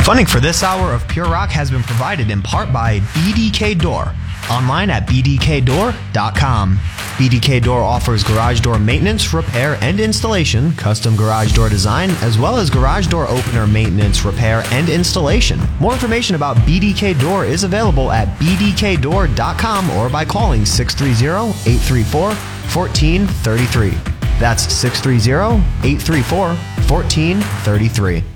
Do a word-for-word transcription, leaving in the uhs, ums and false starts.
Funding for this hour of Pure Rock has been provided in part by B D K Door, online at b d k door dot com. B D K Door offers garage door maintenance, repair, and installation, custom garage door design, as well as garage door opener maintenance, repair, and installation. More information about B D K Door is available at b d k door dot com or by calling six three zero, eight three four, one four three three. That's six three zero, eight three four, one four three three.